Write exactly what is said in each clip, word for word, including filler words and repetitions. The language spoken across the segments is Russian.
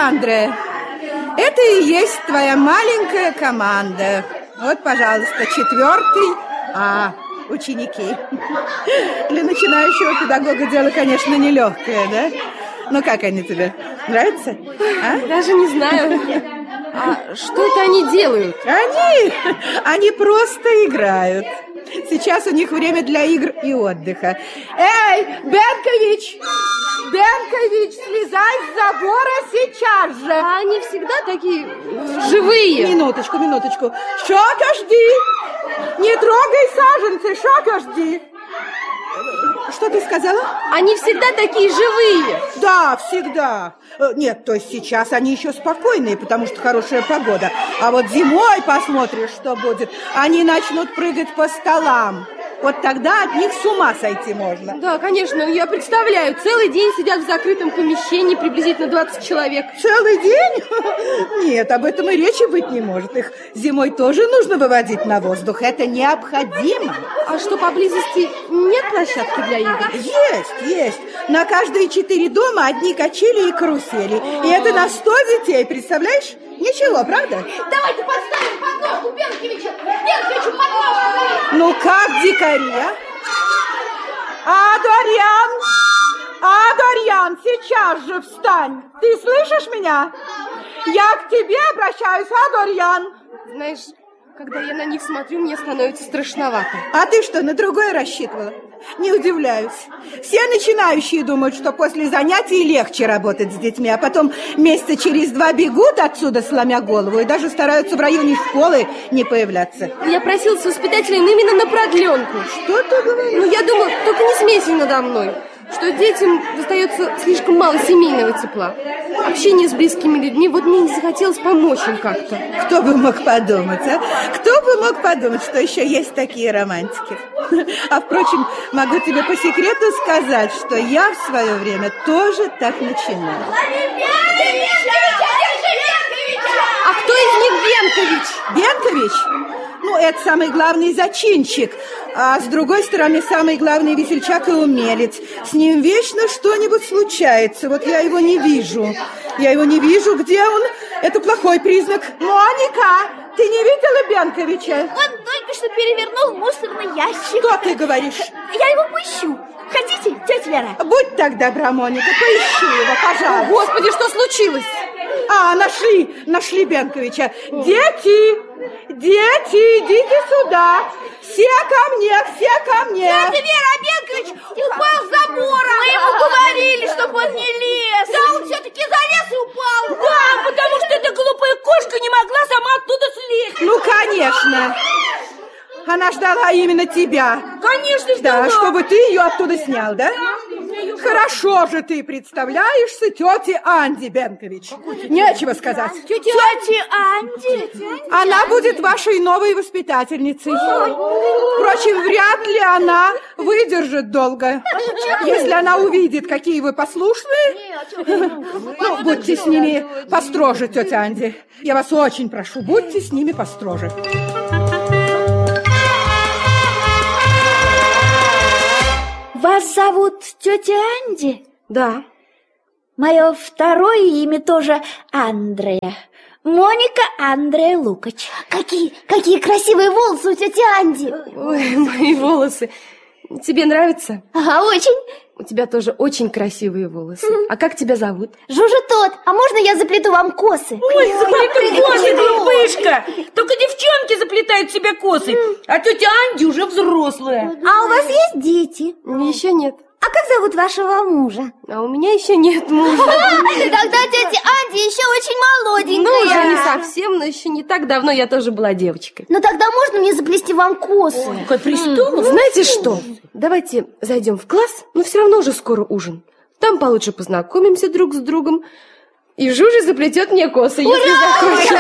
Андре, это и есть твоя маленькая команда. Вот, пожалуйста, четвертый А ученики. Для начинающего педагога дело, конечно, нелегкое, да? Ну, как они тебе? Нравятся? А? Даже не знаю. А что это они делают? Они? Они просто играют. Сейчас у них время для игр и отдыха. Эй, Бенкович! Бенкович, слезай с забора сейчас же! А они всегда такие живые. Минуточку, минуточку. Шока, жди! Не трогай саженцы, шока, жди! Что ты сказала? Они всегда такие живые. Да, всегда. Нет, то есть сейчас они еще спокойные, потому что хорошая погода. А вот зимой посмотришь, что будет. Они начнут прыгать по столам. Вот тогда от них с ума сойти можно. Да, конечно, я представляю. Целый день сидят в закрытом помещении, приблизительно двадцать человек. Целый день? Нет, об этом и речи быть не может. Их зимой тоже нужно выводить на воздух. Это необходимо. А что, поблизости нет площадки для игр? Есть, есть. На каждые четыре дома одни качели и карусели. И это на сто детей, представляешь? Ничего, правда? Давайте подставим подножку Бенковича. Бенковичу подножку. Ну как дикари, а? А, Дorian! А, Dorian, сейчас же встань. Ты слышишь меня? Я к тебе обращаюсь, а, Dorian? Знаешь, когда я на них смотрю, мне становится страшновато. А ты что, на другое рассчитывала? Не удивляюсь. Все начинающие думают, что после занятий легче работать с детьми, а потом месяца через два бегут отсюда, сломя голову, и даже стараются в районе школы не появляться. Я просила с воспитателем именно на продленку. Что ты говоришь? Ну, я думаю, только не смейся надо мной, что детям достается слишком мало семейного тепла. Общение с близкими людьми, вот мне не захотелось помочь им как-то. Кто бы мог подумать, а? Кто бы мог подумать, что еще есть такие романтики? А, впрочем, могу тебе по секрету сказать, что я в свое время тоже так начинала. А кто из них Бенкович? Бенкович? Ну, это самый главный зачинщик. А с другой стороны, самый главный весельчак и умелец. С ним вечно что-нибудь случается. Вот я его не вижу. Я его не вижу. Где он? Это плохой признак. Моника, ты не видела Бенковича? Он только что перевернул мусорный ящик. Что ты говоришь? Я его поищу. Хотите, тетя Вера? Будь так добра, Моника, поищи его, пожалуйста. Господи, что случилось? А, нашли, нашли Бенковича. Дети, дети, идите сюда. Все ко мне, все ко мне. Тетя Вера, Бенкович упал с забора. Мы ему говорили, чтобы он не лез. Да, он все-таки залез и упал. Да, потому что эта глупая кошка не могла сама оттуда слезть. Ну, конечно. Она ждала именно тебя. Конечно, ждала. Да, чтобы ты ее оттуда снял, да? Хорошо же ты представляешься тете Анде, Бенкович. Нечего сказать. Тетя Анди. Она будет вашей новой воспитательницей. Впрочем, вряд ли она выдержит долго. Если она увидит, какие вы послушные. Ну, будьте с ними построже, тетя Анди. Я вас очень прошу, будьте с ними построже. Вас зовут тетя Анди? Да. Мое второе имя тоже Андрея. Моника Андрея Лукач. Какие, какие красивые волосы у тети Анди. Ой, мои волосы. Тебе нравится? Ага, очень. У тебя тоже очень красивые волосы. А как тебя зовут? Жужа тот. А можно я заплету вам косы? Ой, заплетай косы, глупышка. Только девчонки заплетают себе косы, а тетя Анди уже взрослая. А у вас есть дети? Еще нет. А как зовут вашего мужа? А у меня еще нет мужа. Тогда тетя Анди еще очень молоденькая. Ну, уже не совсем, но еще не так давно я тоже была девочкой. Ну, тогда можно мне заплести вам косы? Как престол. Знаете что? Давайте зайдем в класс, но все равно уже скоро ужин. Там получше познакомимся друг с другом. И Жужа заплетет мне косы, если захочет.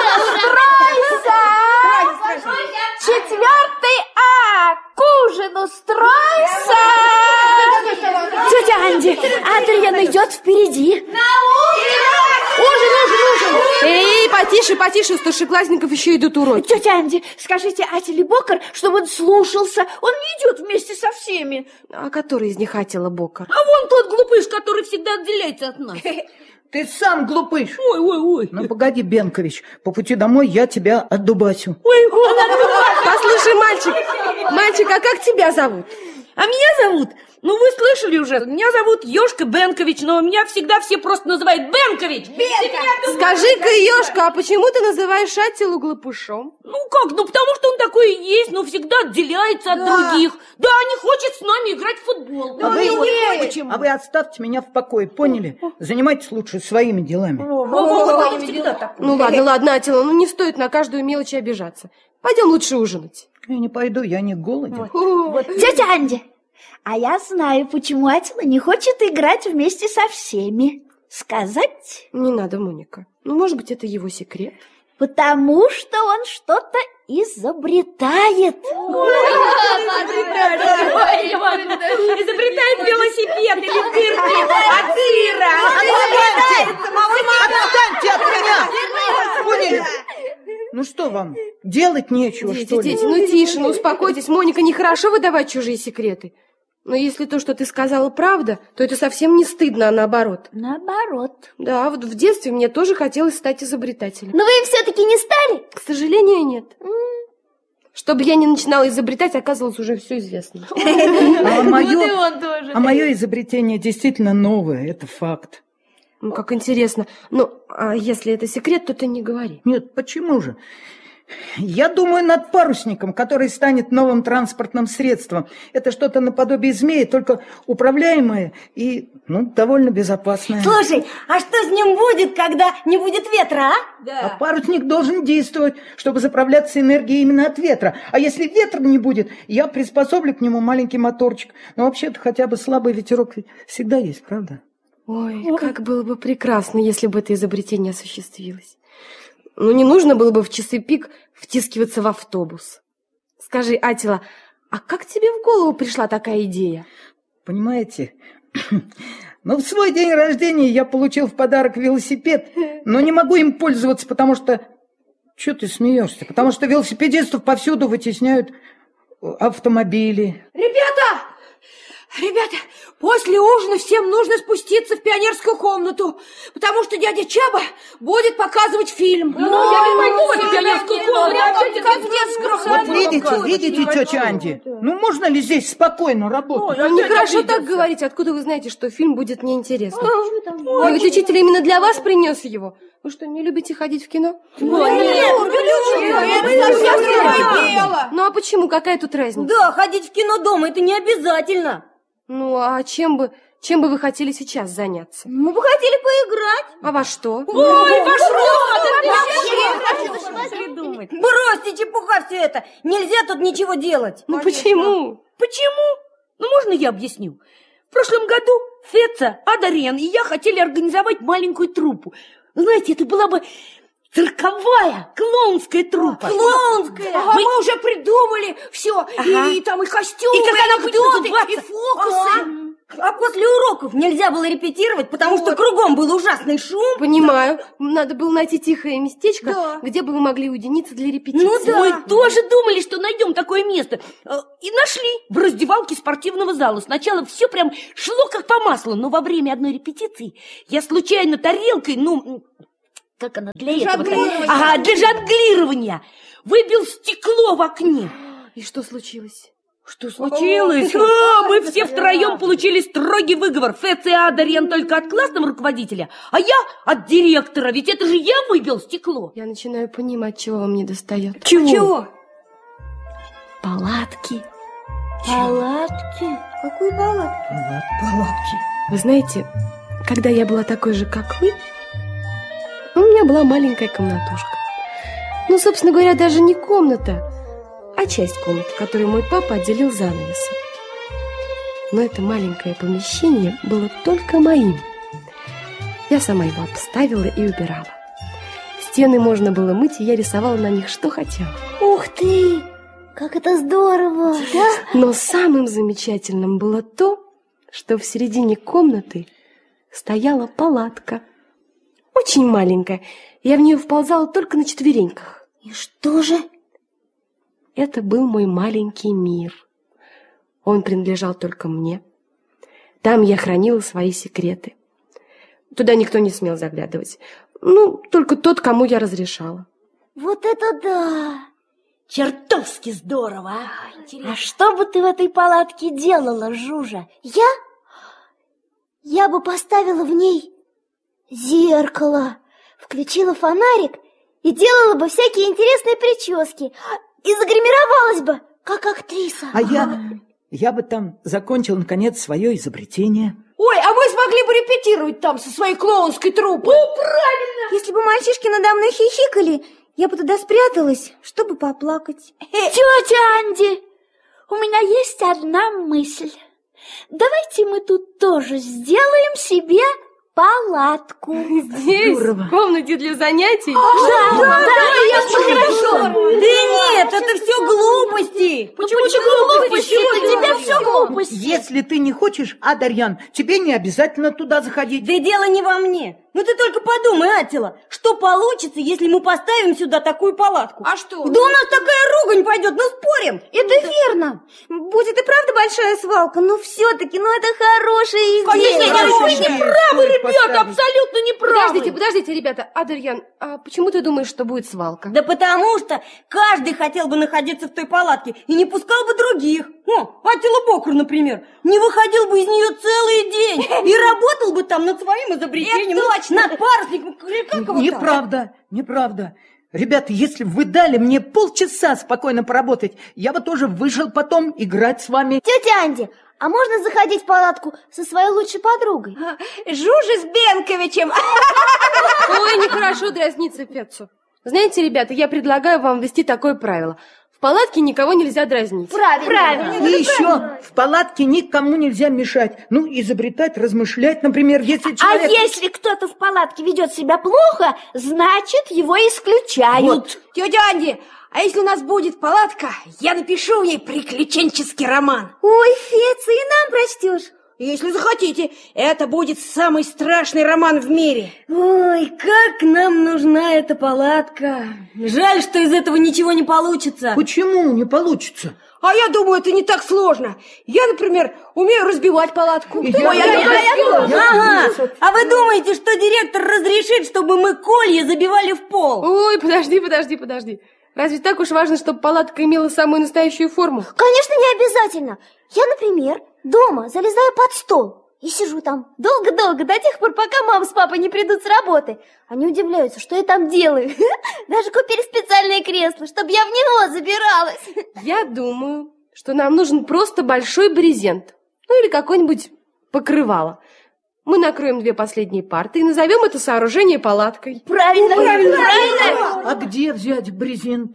Четвертый А, к ужину стройся! Тетя Анди, Адриан идет впереди. Ужин, ужин, ужин! Эй, потише, потише, у старшеклассников еще идут уроки. Тетя Анди, скажите Атиле Бокар, чтобы он слушался. Он не идет вместе со всеми. А который из них Атила Бокар? А вон тот глупыш, который всегда отделяется от нас. Ты сам глупыш. Ой, ой, ой. Ну, погоди, Бенкович, по пути домой я тебя отдубасю. Ой, ой. Послушай, мальчик, мальчик, а как тебя зовут? А меня зовут, ну вы слышали уже, меня зовут Ёшка Бенкович, но меня всегда все просто называют Бенкович. Бенка! Скажи-ка, Ёшка, а почему ты называешь Аттилу глупышом? Ну как, ну потому что он такой и есть, но всегда отделяется от Да. других. Да, не хочет с нами играть в футбол. А Ну, вы, не хочет. Почему? а вы оставьте меня в покое, поняли? Занимайтесь лучше своими делами. О, он всегда такой. Ну ладно, ладно, Аттила, ну не стоит на каждую мелочь обижаться. Пойдем лучше ужинать. Я не пойду, я не голоден. Тетя Анди, а я знаю, почему Аттила не хочет играть вместе со всеми. Сказать? Не надо, Моника. Ну, может быть, это его секрет. Потому что он что-то изобретает. Изобретает велосипед или дырки от сыра. Отстаньте от меня! Поняли? Ну что вам, делать нечего, Дети, что ли? дети, ну тише, ну успокойтесь. Моника, нехорошо выдавать чужие секреты. Но если то, что ты сказала, правда, то это совсем не стыдно, а наоборот. Наоборот. Да, вот в детстве мне тоже хотелось стать изобретателем. Но вы все-таки не стали? К сожалению, нет. Чтобы я не начинала изобретать, оказывалось, уже все известно. А мое, а мое изобретение действительно новое, это факт. Ну, как интересно. Ну, а если это секрет, то ты не говори. Нет, почему же? Я думаю над парусником, который станет новым транспортным средством. Это что-то наподобие змеи, только управляемое и, ну, довольно безопасное. Слушай, а что с ним будет, когда не будет ветра, а? А парусник должен действовать, чтобы заправляться энергией именно от ветра. А если ветра не будет, я приспособлю к нему маленький моторчик. Но вообще-то хотя бы слабый ветерок всегда есть, правда? Ой, как было бы прекрасно, если бы это изобретение осуществилось. Ну, не нужно было бы в часы пик втискиваться в автобус. Скажи, Аттила, а как тебе в голову пришла такая идея? Понимаете, ну, в свой день рождения я получил в подарок велосипед, но не могу им пользоваться, потому что... Чего ты смеешься? Потому что велосипедистов повсюду вытесняют автомобили. Ребята! Ребята, после ужина всем нужно спуститься в пионерскую комнату, потому что дядя Чаба будет показывать фильм. Ну, я не пойду в эту пионерскую комнату. Как в детском Вот видите, видите, тетя Анди? Ну, можно ли здесь спокойно работать? Ну, нехорошо так говорить. Откуда вы знаете, что фильм будет неинтересным? Но ведь учитель именно для вас принес его. Вы что, не любите ходить в кино? Ну, а почему? Какая тут разница? Да, ходить в кино дома это не обязательно. Ну, а чем бы, чем бы вы хотели сейчас заняться? Мы бы хотели поиграть. А во что? Ой, ваш рост! Придумать. Бросьте чепуха все это. Нельзя тут ничего делать. Ну, почему? Почему? Ну, можно я объясню? В прошлом году Феца, Адарен и я хотели организовать маленькую труппу. Знаете, это была бы цирковая, клоунская труппа. Клоунская. Ага, мы... мы уже придумали все. Ага. И, и там и костюмы, и, как и она будет анекдоты, и фокусы. Ага. А после уроков нельзя было репетировать, потому вот. что кругом был ужасный шум. Понимаю. Надо было найти тихое местечко, да. где бы вы могли уединиться для репетиции. Ну да. Мы тоже думали, что найдем такое место. И нашли в раздевалке спортивного зала. Сначала все прям шло как по маслу, но во время одной репетиции я случайно тарелкой, ну... Как она для этого? Ага, для жонглирования. Выбил стекло в окне. И что случилось? Что случилось? А, мы все втроем получили строгий выговор. Фец и Адарен только от классного руководителя, а я от директора. Ведь это же я выбил стекло. Я начинаю понимать, чего вам не достает. Чего? Чего? Палатки. Палатки? Какую палатку? Палатки. Вы знаете, когда я была такой же, как вы, у меня была маленькая комнатушка. Ну, собственно говоря, даже не комната, а часть комнаты, которую мой папа отделил занавесом. Но это маленькое помещение было только моим. Я сама его обставила и убирала. Стены можно было мыть, и я рисовала на них, что хотела. Ух ты! Как это здорово, да? Но самым замечательным было то, что в середине комнаты стояла палатка. Очень маленькая. Я в нее вползала только на четвереньках. И что же? Это был мой маленький мир. Он принадлежал только мне. Там я хранила свои секреты. Туда никто не смел заглядывать. Ну, только тот, кому я разрешала. Вот это да! Чертовски здорово, а? А что бы ты в этой палатке делала, Жужа? Я? Я бы поставила в ней зеркало, включила фонарик и делала бы всякие интересные прически. И загримировалась бы, как актриса. А я, я бы там закончил, наконец, свое изобретение. Ой, а мы смогли бы репетировать там со своей клоунской труппой. О, правильно! Если бы мальчишки надо мной хихикали, я бы туда спряталась, чтобы поплакать. Тетя Анди, у меня есть одна мысль. Давайте мы тут тоже сделаем себе палатку. Здесь, Здорово. в комнате для занятий? Да, да, да, Хорошо. Да нет, это все глупости. Почему это глупости? у тебя все глупости. Если ты не хочешь, а, Дарьян, тебе не обязательно туда заходить. Да дело не во мне. Ну ты только подумай, Атила, что получится, если мы поставим сюда такую палатку? А что? Да у нас такая ругань пойдет, ну спорим. Это верно. Будет и правда большая свалка, но все-таки, ну это хорошая идея. Конечно, Хорошая вы не идея. правы, Стоит ребята, поставить. абсолютно не правы. Подождите, подождите, ребята. Адриан, а почему ты думаешь, что будет свалка? Да потому что каждый хотел бы находиться в той палатке и не пускал бы других. О, Атила Бокр, например, не выходил бы из нее целый день и работал бы там над своим изобретением, ну, над парусником, или как его там? Неправда, неправда. Ребята, если бы вы дали мне полчаса спокойно поработать, я бы тоже вышел потом играть с вами. Тетя Анди, а можно заходить в палатку со своей лучшей подругой? Жужи с Бенковичем. Ой, нехорошо дразниться Петцу. Знаете, ребята, я предлагаю вам ввести такое правило. В палатке никого нельзя дразнить. Правильно. Правильно. И еще в палатке никому нельзя мешать. Ну, изобретать, размышлять, например, если человек... А если кто-то в палатке ведет себя плохо, значит, его исключают. Вот. Тетя Анди, а если у нас будет палатка, я напишу в ней приключенческий роман. Ой, Феца, и нам прочтешь. Если захотите, это будет самый страшный роман в мире. Ой, как нам нужна эта палатка. Жаль, что из этого ничего не получится. Почему не получится? А я думаю, это не так сложно. Я, например, умею разбивать палатку. И я- Ой, а я- я- я- я- я- Ага, а вы думаете, что директор разрешит, чтобы мы колья забивали в пол? Ой, подожди, подожди, подожди. Разве так уж важно, чтобы палатка имела самую настоящую форму? Конечно, не обязательно. Я, например, дома залезаю под стол и сижу там долго-долго, до тех пор, пока мама с папой не придут с работы. Они удивляются, что я там делаю. Даже купили специальное кресло, чтобы я в него забиралась. Я думаю, что нам нужен просто большой брезент. Ну или какое-нибудь покрывало. Мы накроем две последние парты и назовем это сооружение палаткой. Правильно, правильно, правильно. А где взять брезент?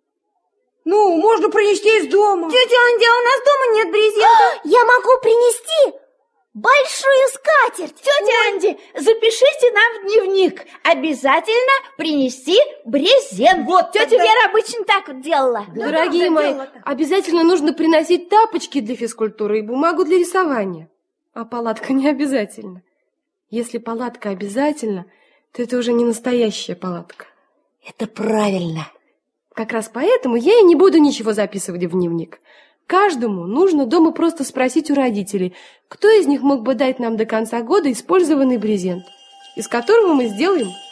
Ну, можно принести из дома. Тетя Анди, а у нас дома нет брезента. Я могу принести большую скатерть. Тетя Анди, запишите нам в дневник. Обязательно принести брезент. Вот, тетя Вера обычно так вот делала. Дорогие мои, обязательно нужно приносить тапочки для физкультуры и бумагу для рисования. А палатка не обязательно. Если палатка обязательно, то это уже не настоящая палатка. Это правильно. Как раз поэтому я и не буду ничего записывать в дневник. Каждому нужно дома просто спросить у родителей, кто из них мог бы дать нам до конца года использованный брезент, из которого мы сделаем